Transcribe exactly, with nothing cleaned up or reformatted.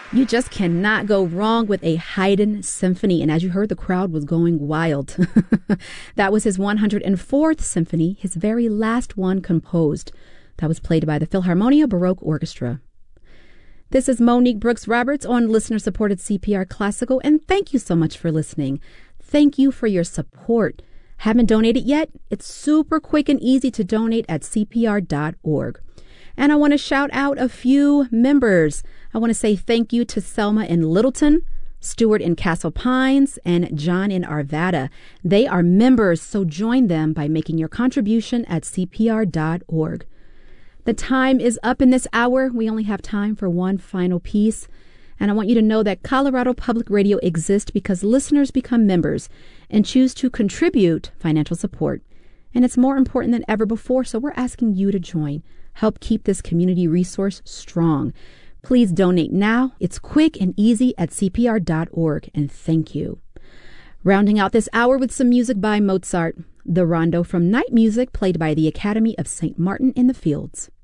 You just cannot go wrong with a Haydn symphony. And as you heard, the crowd was going wild. That was his one hundred fourth symphony, his very last one composed. That was played by the Philharmonia Baroque Orchestra. This is Monique Brooks Roberts on listener-supported C P R Classical, and thank you so much for listening. Thank you for your support. Haven't donated yet? It's super quick and easy to donate at C P R dot org. And I want to shout out a few members. I want to say thank you to Selma in Littleton, Stuart in Castle Pines, and John in Arvada. They are members, so join them by making your contribution at C P R dot org. The time is up in this hour. We only have time for one final piece. And I want you to know that Colorado Public Radio exists because listeners become members and choose to contribute financial support. And it's more important than ever before, so we're asking you to join. Help keep this community resource strong. Please donate now. It's quick and easy at C P R dot org, and thank you. Rounding out this hour with some music by Mozart, the rondo from Night Music played by the Academy of Saint Martin in the Fields.